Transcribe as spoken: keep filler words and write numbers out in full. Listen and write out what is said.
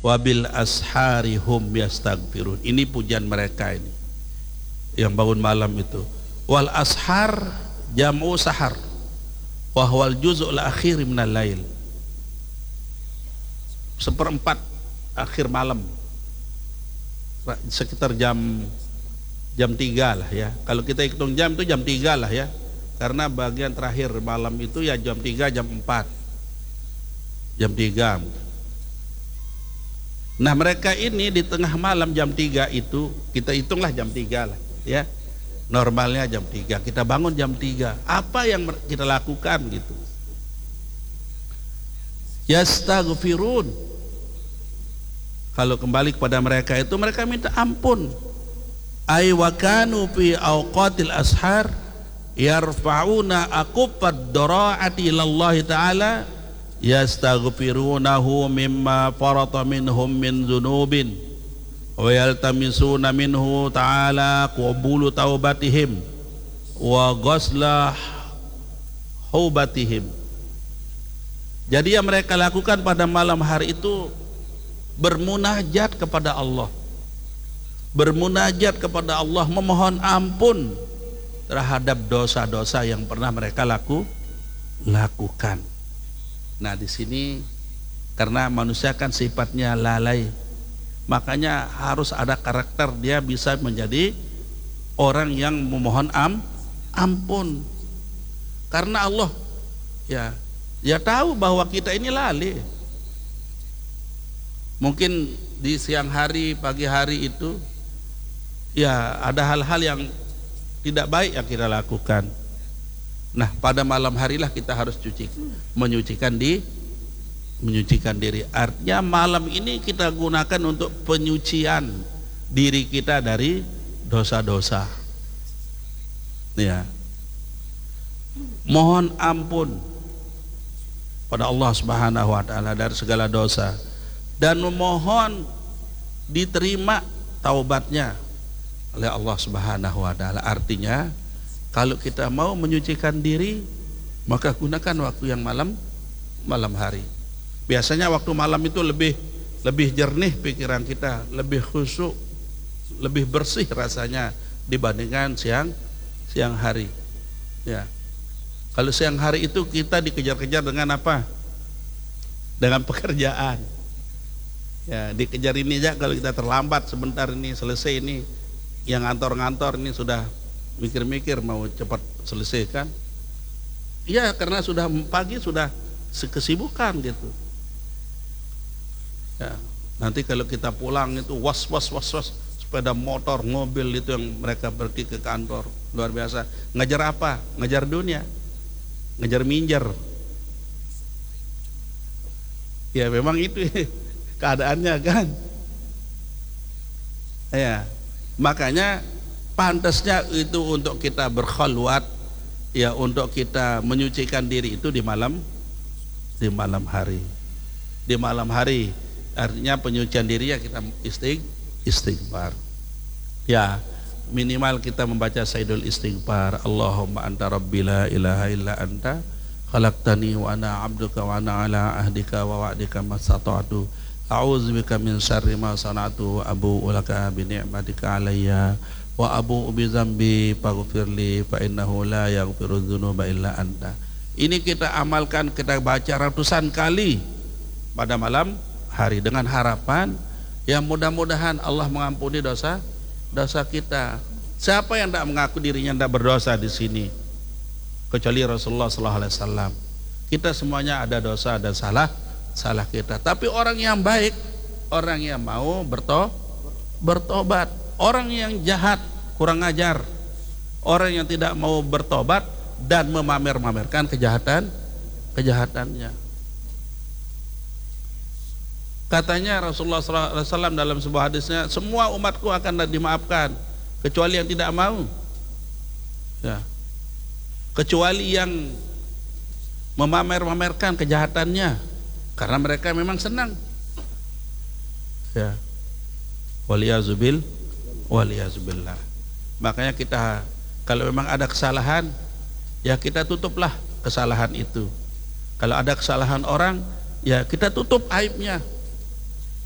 wabil ashari hum yastaghfirun. Ini pujian mereka ini yang bangun malam itu. Wal ashar jam'u sahar wa huwal juz'ul akhir minal lail, seperempat akhir malam, sekitar jam jam tiga lah ya. Kalau kita hitung jam itu jam tiga lah ya, karena bagian terakhir malam itu ya jam tiga, jam empat, jam tiga. Nah mereka ini di tengah malam jam tiga itu, kita hitunglah jam tiga lah ya, normalnya jam tiga, kita bangun jam tiga, apa yang kita lakukan gitu? Yastaghfirun. Kalau kembali kepada mereka itu, mereka minta ampun. Ay wa kanu fi awqatil ashar yarfa'una aqubad dara'ati ilallahi ta'ala yastaghfirunahu mimma farata minhum min dzunubin wa yaltamisuna minhu ta'ala qabulu taubatihim wa ghasla haubatihim. Jadi yang mereka lakukan pada malam hari itu bermunajat kepada Allah, bermunajat kepada Allah, memohon ampun terhadap dosa-dosa yang pernah mereka laku lakukan. Nah di sini karena manusia kan sifatnya lalai, makanya harus ada karakter dia bisa menjadi orang yang memohon am, ampun. Karena Allah ya, ya tahu bahwa kita ini lalai. Mungkin di siang hari, pagi hari itu ya ada hal-hal yang tidak baik yang kita lakukan. Nah pada malam harilah kita harus cuci, menyucikan di, menyucikan diri. Artinya malam ini kita gunakan untuk penyucian diri kita dari dosa-dosa. Ya, mohon ampun pada Allah Subhanahu Wa Taala dari segala dosa dan memohon diterima taubatnya oleh Allah Subhanahu Wa Taala. Artinya kalau kita mau menyucikan diri, maka gunakan waktu yang malam malam hari. Biasanya waktu malam itu lebih lebih jernih pikiran kita, lebih khusyuk, lebih bersih rasanya dibandingkan siang siang hari. Ya. Kalau siang hari itu kita dikejar-kejar dengan apa? Dengan pekerjaan. Ya, dikejar ini aja, kalau kita terlambat sebentar ini selesai ini, yang ngantor-ngantor ini sudah mikir-mikir mau cepat selesai kan? Iya, karena sudah pagi sudah kesibukan gitu. Ya, nanti kalau kita pulang itu was was was was sepeda motor, mobil itu yang mereka pergi ke kantor luar biasa. Ngejar apa? Ngejar dunia, ngejar minjar. Ya memang itu keadaannya kan. Ya, makanya pantasnya itu untuk kita berkhalwat, ya untuk kita menyucikan diri itu di malam di malam hari. Di malam hari artinya penyucian diri ya kita istig, istighfar. Ya, minimal kita membaca sayyidul istighfar. Allahumma anta rabbi la ilaha illa anta khalaqtani wa ana 'abduka wa ana 'ala ahdika wa wa'dika masata'tu a'udzubika min syarri ma sana'tu wa abu'u laka bi ni'matika 'alayya wa abu'u bi dzambi faghfirli fa innahu la yaghfiru dzunuba illa anta. Ini kita amalkan, kita baca ratusan kali pada malam hari dengan harapan ya mudah-mudahan Allah mengampuni dosa dosa kita. Siapa yang tidak mengaku dirinya tidak berdosa di sini kecuali Rasulullah sallallahu alaihi wasallam. Kita semuanya ada dosa, ada salah salah kita. Tapi orang yang baik, orang yang mau berto bertobat. Orang yang jahat, kurang ajar, orang yang tidak mau bertobat dan memamer-mamerkan kejahatan kejahatannya. Katanya Rasulullah shallallahu alaihi wasallam dalam sebuah hadisnya, semua umatku akan dimaafkan kecuali yang tidak mau, ya, kecuali yang memamer-mamerkan kejahatannya karena mereka memang senang. Ya, waliyazubil waliyazubillah. Makanya kita kalau memang ada kesalahan, ya kita tutuplah kesalahan itu. Kalau ada kesalahan orang, ya kita tutup aibnya.